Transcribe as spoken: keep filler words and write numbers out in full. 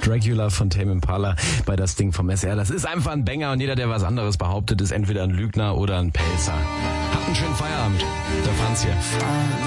Dracula von Tame Impala bei das Ding vom S R. Das ist einfach ein Banger und jeder, der was anderes behauptet, ist entweder ein Lügner oder ein Pelzer. Habt einen schönen Feierabend. Der Franz hier.